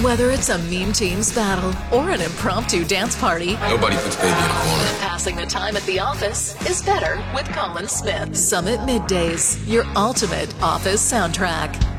Whether it's a meme team's battle or an impromptu dance party, nobody puts baby in a corner. passing the time at the office is better with Colin Smith. Summit Middays, your ultimate office soundtrack.